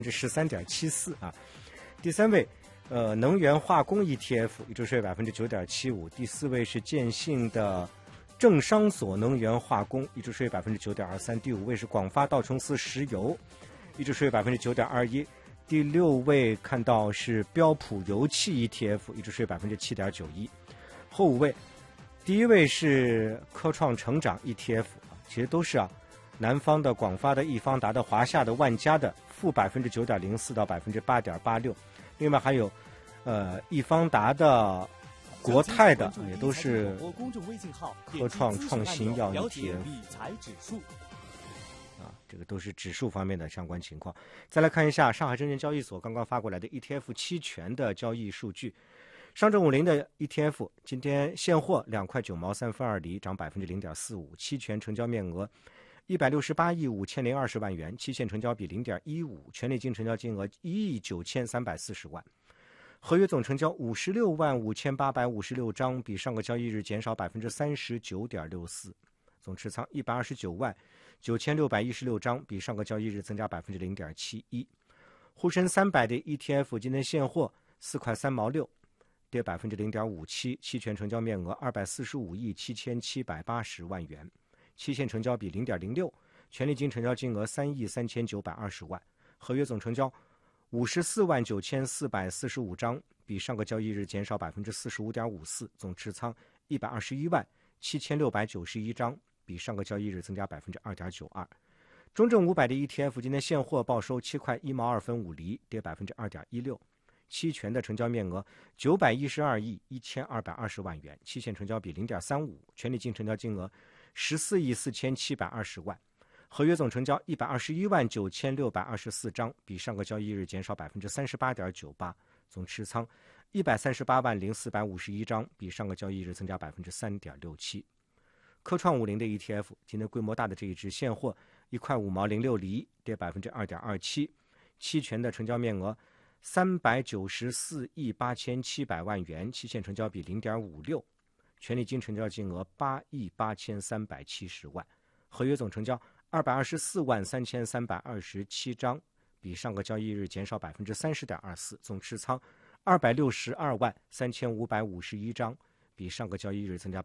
13.74%啊。第3位，能源化工 ETF 一周税 9.75%。第4位是建信的正商所能源化工，一周税 9.23%。第5位是广发道琼斯石油，一周税 9.21%。第6位看到是标普油气 ETF， 一周税 7.91%。后5位，第1位是科创成长 ETF， 其实都是南方的、广发的、易方达的、华夏的、万家的，负 9.04% 到 8.86%。另外还有易方达的、国泰的，也都是科创创新药 ETF 这个都是指数方面的相关情况。再来看一下上海证券交易所刚刚发过来的 ETF 期权的交易数据。上证50的 ETF 今天现货2块9毛3分2厘，涨 0.45%， 期权成交面额168亿5020万元，期限成交比 0.15， 权利金成交金额1亿9340万，合约总成交56万5856张，比上个交易日减少 39.64%， 总持仓129万9616张，比上个交易日增加 0.71%。 沪深300的 ETF 今天现货4块3毛6，跌 0.57%， 期权成交面额245亿7780万元，期限成交比 0.06， 权利金成交金额3亿3920万，合约总成交54万9445张，比上个交易日减少 45.54%， 总持仓121万7691张，比上个交易日增加 2.92%。 中证500的 ETF 今天现货报收7块1毛2分5厘，跌 2.16%， 期权的成交面额912亿1220万元，期限成交比 0.35， 权利金成交金额14亿4720万，合约总成交121万9624张，比上个交易日减少 38.98%， 总持仓138万0451张，比上个交易日增加 3.67%。 科创50的 ETF 今天规模大的这一支现货1块5毛06厘，跌 2.27%， 期权的成交面额394亿8700万元，期限成交比 0.56， 权利金成交金额8亿8370万，合约总成交224万3327张，比上个交易日减少 30.24%， 总持仓262万3551张，比上个交易日增加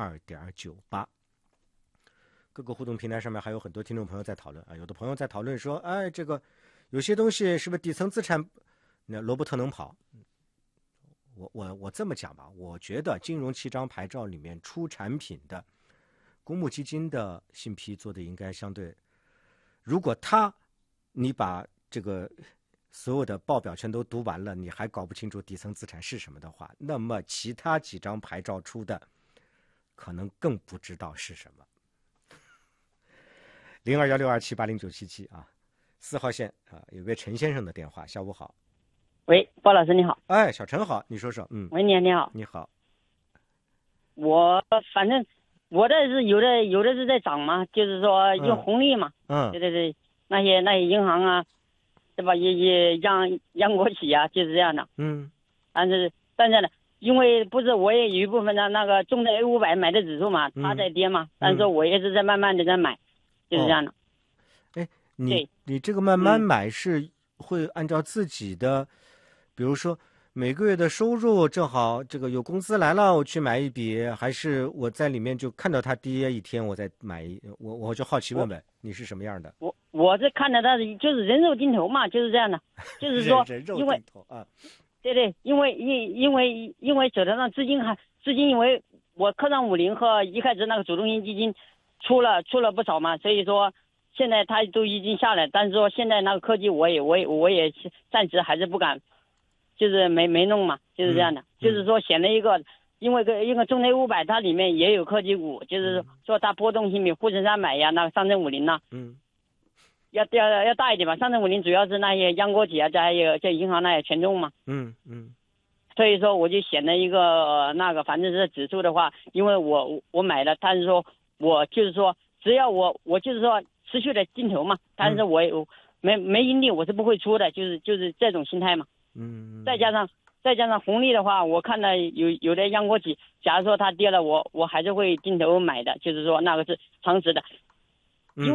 2.98%。 各个互动平台上面还有很多听众朋友在讨论有的朋友在讨论说，这个有些东西是不是底层资产那罗伯特能跑？我这么讲吧，我觉得金融期章牌照里面出产品的公募基金的信批做的应该相对，如果你把这个所有的报表全都读完了，你还搞不清楚底层资产是什么的话，那么其他几张牌照出的可能更不知道是什么。0216278097774号线有位陈先生的电话。下午好。 喂，包老师你好。 小陈好，你说说。 喂，你好。 你好。 我反正我的是有的是在涨嘛，就是说用红利嘛。对，那些银行对吧，也央国企就是这样的。但是呢，因为不是我也有一部分的那个中证 A500 买的指数嘛，它在跌嘛，但是我也是在慢慢的在买，就是这样的。 你这个慢慢买是会按照自己的，比如说每个月的收入正好这个有工资来了，我去买一笔，还是我在里面就看到它跌一天我再买我就好奇问问你是什么样的。 我是看到它就是人肉定投嘛，就是这样的，就是说人肉定投对，因为手头上资金因为我科创50和一开始那个主动型基金出了不少嘛，所以说现在它都已经下来，但是说现在那个科技我也暂时还是不敢，就是没弄嘛，就是这样的。就是说选了一个，因为一个中证500它里面也有科技股，就是说它波动性比沪深300呀，那个上证50要大一点吧。上证50主要是那些央国企还有这银行那些权重嘛。所以说我就选了一个反正是指数的话，因为我买了，但是说我就是说只要我就是说持续的定投嘛，但是我没盈利我是不会出的，就是这种心态嘛。再加上红利的话，我看到有的央国企，假如说它跌了，我还是会定投买的，就是说那个是常识的。因为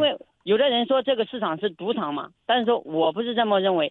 有的人说这个市场是赌场嘛，但是说我不是这么认为。